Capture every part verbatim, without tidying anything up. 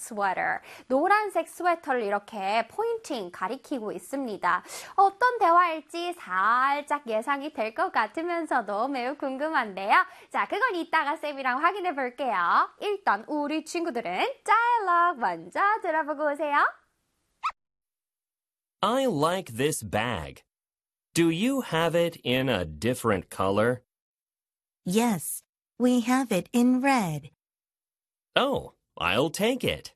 sweater. 노란색 스웨터를 이렇게 pointing, 가리키고 있습니다. 어떤 대화일지 살짝 예상이 될 것 같으면서도 매우 궁금한데요. 자, 그건 이따가 쌤이랑 확인해 볼게요. 일단 우리 친구들은 dialogue 먼저 들어보고 오세요. I like this bag. Do you have it in a different color? Yes, we have it in red. Oh, I'll take it.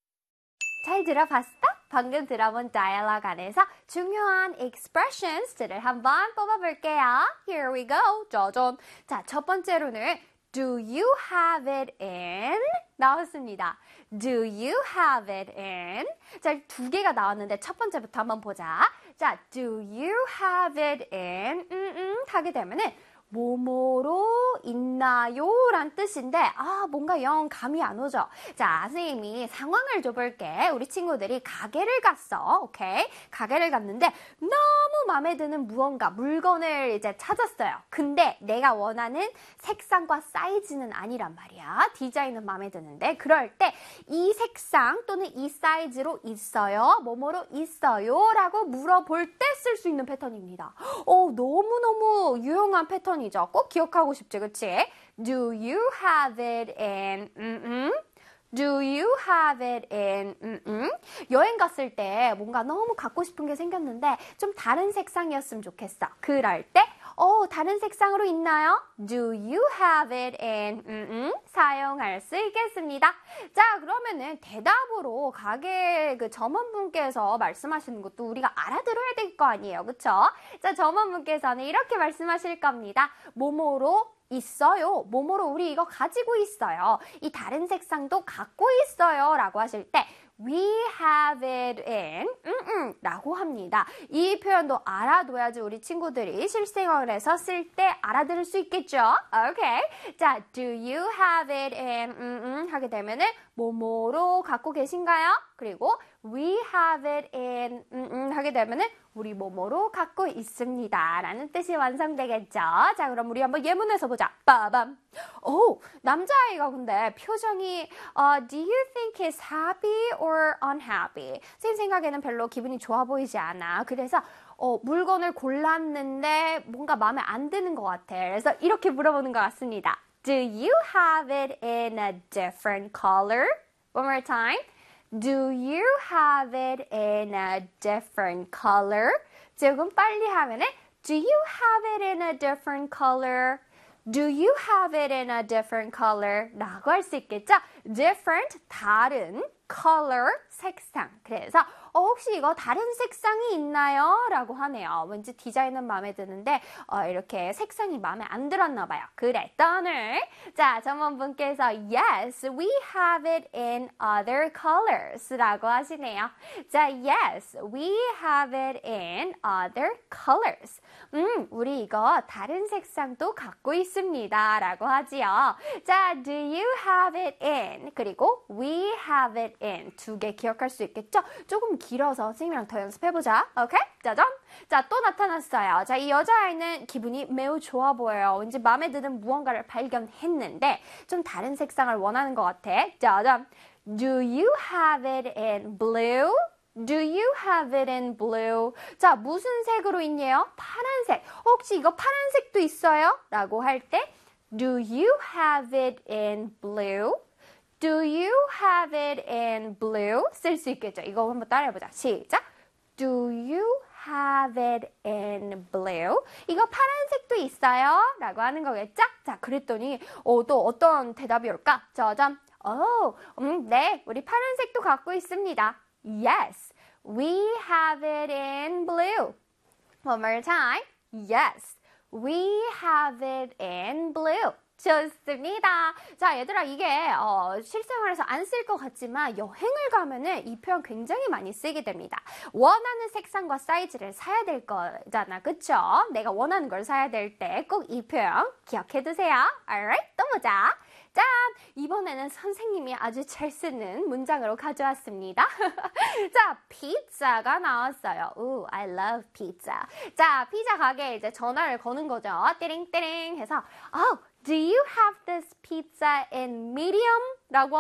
잘 들어봤어? 방금 들어본 dialogue 안에서 중요한 expressions들을 한번 뽑아볼게요. Here we go. 짜잔. 자, 첫 번째로는 Do you have it in? 나왔습니다. Do you have it in? 자, 두 개가 나왔는데 첫 번째부터 한번 보자. 자, Do you have it in? 음, 음, 하게 되면은 뭐뭐로 있나요? 란 뜻인데 아 뭔가 영 감이 안 오죠? 자, 선생님이 상황을 줘볼게. 우리 친구들이 가게를 갔어. 오케이? 가게를 갔는데 너무 마음에 드는 무언가, 물건을 이제 찾았어요. 근데 내가 원하는 색상과 사이즈는 아니란 말이야. 디자인은 마음에 드는데 그럴 때 이 색상 또는 이 사이즈로 있어요? 뭐뭐로 있어요? 라고 물어볼 때 쓸 수 있는 패턴입니다. 오, 너무너무 유용한 패턴이 꼭 기억하고 싶지, 그치? Do you have it in, 음, 음? Do you have it in, 음, 음? 여행 갔을 때 뭔가 너무 갖고 싶은 게 생겼는데 좀 다른 색상이었으면 좋겠어. 그럴 때, 어, 다른 색상으로 있나요? Do you have it in, 음, 음? 사용할 수 있겠습니다. 자, 그러면은 대답으로 가게 그 점원분께서 말씀하시는 것도 우리가 알아들어야 될 거 아니에요, 그쵸? 자, 점원분께서는 이렇게 말씀하실 겁니다. 뭐뭐로 있어요. 뭐뭐로 우리 이거 가지고 있어요. 이 다른 색상도 갖고 있어요. 라고 하실 때 We have it in 음, 음, 라고 합니다. 이 표현도 알아둬야지 우리 친구들이 실생활에서 쓸 때 알아들을 수 있겠죠? 오케이. 자, do you have it in 음, 음, 하게 되면은 뭐뭐로 갖고 계신가요? 그리고 we have it in 음, 음, 하게 되면은 우리 뭐뭐로 갖고 있습니다. 라는 뜻이 완성되겠죠? 자, 그럼 우리 한번 예문에서 보자. 빠밤. 오, 남자아이가 근데 표정이 uh, Do you think he's happy or unhappy? 쌤 생각에는 별로 기분이 좋아 보이지 않아. 그래서 어, 물건을 골랐는데 뭔가 마음에 안 드는 것 같아. 그래서 이렇게 물어보는 것 같습니다. Do you have it in a different color? One more time. Do you have it in a different color? 조금 빨리 하면은 Do you have it in a different color? Do you have it in a different color? 라고 할 수 있겠죠? Different, 다른, color, 색상. 그래서 어, 혹시 이거 다른 색상이 있나요? 라고 하네요. 왠지 디자인은 마음에 드는데 어, 이렇게 색상이 마음에 안 들었나 봐요. 그랬더니 자, 전문분께서 Yes, we have it in other colors 라고 하시네요. 자, Yes, we have it in other colors. 음, 우리 이거 다른 색상도 갖고 있습니다. 라고 하지요. 자, do you have it in? 그리고 we have it in. 두 개 기억할 수 있겠죠? 조금 길어서 선생님이랑 더 연습해보자. 오케이? 짜잔! 자, 또 나타났어요. 자, 이 여자아이는 기분이 매우 좋아 보여요. 왠지 마음에 드는 무언가를 발견했는데 좀 다른 색상을 원하는 것 같아. 짜잔! Do you have it in blue? Do you have it in blue? 자, 무슨 색으로 있네요? 파란색. 혹시 이거 파란색도 있어요? 라고 할 때 Do you have it in blue? Do you have it in blue? 쓸 수 있겠죠? 이거 한번 따라해보자. 시작! Do you have it in blue? 이거 파란색도 있어요? 라고 하는 거겠죠? 자, 그랬더니 어, 또 어떤 대답이 올까? 짜잔! 어, 음, 네, 우리 파란색도 갖고 있습니다. Yes, we have it in blue. One more time. Yes, we have it in blue. 좋습니다. 자, 얘들아, 이게 어, 실생활에서 안 쓸 것 같지만 여행을 가면은 이 표현 굉장히 많이 쓰게 됩니다. 원하는 색상과 사이즈를 사야 될 거잖아, 그쵸? 내가 원하는 걸 사야 될 때 꼭 이 표현 기억해두세요. Alright, 또 보자. 짠! 이번에는 선생님이 아주 잘 쓰는 문장으로 가져왔습니다. 자, 피자가 나왔어요. Ooh, I love pizza. 자, 피자 가게에 이제 전화를 거는 거죠. 띠링띠링 해서 Oh, do you have this pizza in medium? 라고